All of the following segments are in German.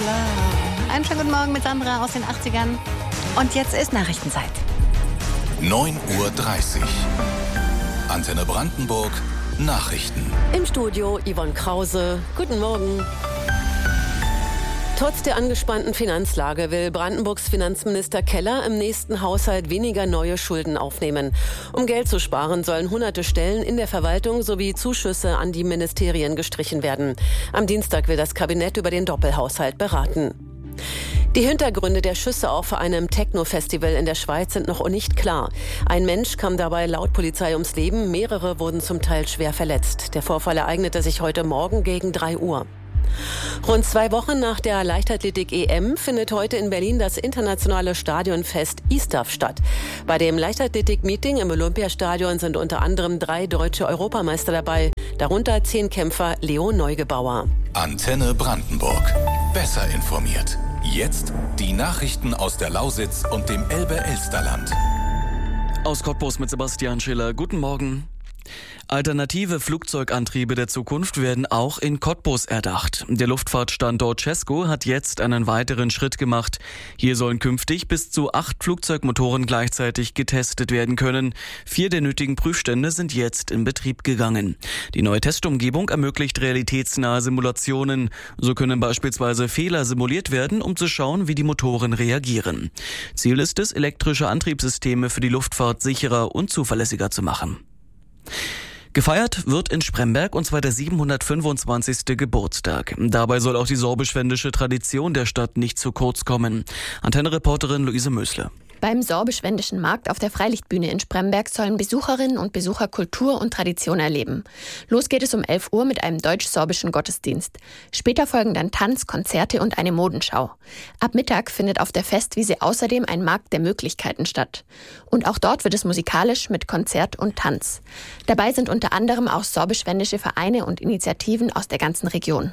Love. Einen schönen guten Morgen mit Sandra aus den 80ern. Und jetzt ist Nachrichtenzeit. 9:30 Uhr. Antenne Brandenburg. Nachrichten. Im Studio Yvonne Krause. Guten Morgen. Trotz der angespannten Finanzlage will Brandenburgs Finanzminister Keller im nächsten Haushalt weniger neue Schulden aufnehmen. Um Geld zu sparen, sollen hunderte Stellen in der Verwaltung sowie Zuschüsse an die Ministerien gestrichen werden. Am Dienstag will das Kabinett über den Doppelhaushalt beraten. Die Hintergründe der Schüsse auf einem Techno-Festival in der Schweiz sind noch nicht klar. Ein Mensch kam dabei laut Polizei ums Leben, mehrere wurden zum Teil schwer verletzt. Der Vorfall ereignete sich heute Morgen gegen 3 Uhr. Rund 2 Wochen nach der Leichtathletik-EM findet heute in Berlin das internationale Stadionfest ISTAF statt. Bei dem Leichtathletik-Meeting im Olympiastadion sind unter anderem 3 deutsche Europameister dabei, darunter 10-Kämpfer Leo Neugebauer. Antenne Brandenburg. Besser informiert. Jetzt die Nachrichten aus der Lausitz und dem Elbe-Elsterland. Aus Cottbus mit Sebastian Schiller. Guten Morgen. Alternative Flugzeugantriebe der Zukunft werden auch in Cottbus erdacht. Der Luftfahrtstandort Cesco hat jetzt einen weiteren Schritt gemacht. Hier sollen künftig bis zu 8 Flugzeugmotoren gleichzeitig getestet werden können. 4 der nötigen Prüfstände sind jetzt in Betrieb gegangen. Die neue Testumgebung ermöglicht realitätsnahe Simulationen. So können beispielsweise Fehler simuliert werden, um zu schauen, wie die Motoren reagieren. Ziel ist es, elektrische Antriebssysteme für die Luftfahrt sicherer und zuverlässiger zu machen. Gefeiert wird in Spremberg, und zwar der 725. Geburtstag. Dabei soll auch die sorbisch-wendische Tradition der Stadt nicht zu kurz kommen. Antenne-Reporterin Luise Mösle. Beim sorbisch-wendischen Markt auf der Freilichtbühne in Spremberg sollen Besucherinnen und Besucher Kultur und Tradition erleben. Los geht es um 11 Uhr mit einem deutsch-sorbischen Gottesdienst. Später folgen dann Tanz, Konzerte und eine Modenschau. Ab Mittag findet auf der Festwiese außerdem ein Markt der Möglichkeiten statt. Und auch dort wird es musikalisch mit Konzert und Tanz. Dabei sind unter anderem auch sorbisch-wendische Vereine und Initiativen aus der ganzen Region.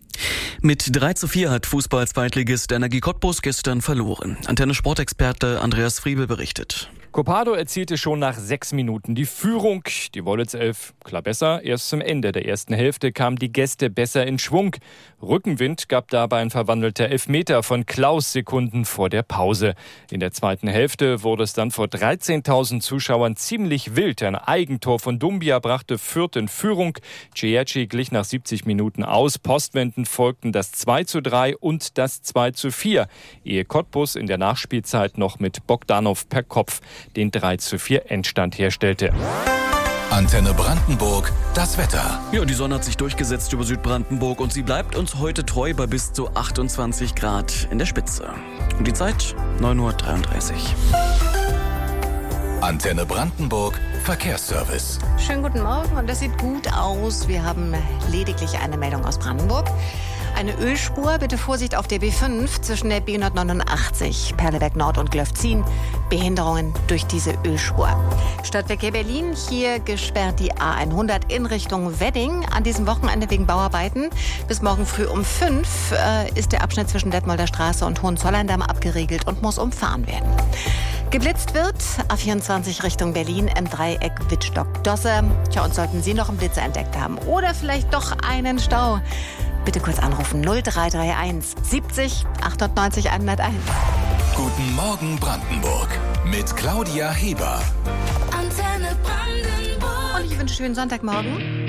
Mit 3:4 hat Fußball-Zweitligist Energie Cottbus gestern verloren. Antenne-Sportexperte Andreas Friebel berichtet. Copado erzielte schon nach 6 Minuten die Führung. Die Wollitz 11 klar besser. Erst zum Ende der ersten Hälfte kamen die Gäste besser in Schwung. Rückenwind gab dabei ein verwandelter Elfmeter von Klaus Sekunden vor der Pause. In der zweiten Hälfte wurde es dann vor 13.000 Zuschauern ziemlich wild. Ein Eigentor von Dumbia brachte Fürth in Führung. Ciecci glich nach 70 Minuten aus. Postwendend folgten das 2:3 und das 2:4. Ehe Cottbus in der Nachspielzeit noch mit Bogdanov per Kopf den 3:4 Endstand herstellte. Antenne Brandenburg, das Wetter. Ja, die Sonne hat sich durchgesetzt über Südbrandenburg und sie bleibt uns heute treu bei bis zu 28 Grad in der Spitze. Und die Zeit 9:33 Uhr. Antenne Brandenburg, Verkehrsservice. Schönen guten Morgen und das sieht gut aus. Wir haben lediglich eine Meldung aus Brandenburg. Eine Ölspur, bitte Vorsicht auf der B5 zwischen der B189, Perleberg Nord und Glöfzin. Behinderungen durch diese Ölspur. Stadtverkehr Berlin, hier gesperrt die A100 in Richtung Wedding. An diesem Wochenende wegen Bauarbeiten. Bis morgen früh um 5 ist der Abschnitt zwischen Detmolder Straße und Hohenzollerndamm abgeriegelt und muss umfahren werden. Geblitzt wird A24 Richtung Berlin im Dreieck Wittstock-Dosse. Tja, und sollten Sie noch einen Blitzer entdeckt haben oder vielleicht doch einen Stau, bitte kurz anrufen 0331 70 98 101. Guten Morgen Brandenburg mit Claudia Heber. Und ich wünsche einen schönen Sonntagmorgen.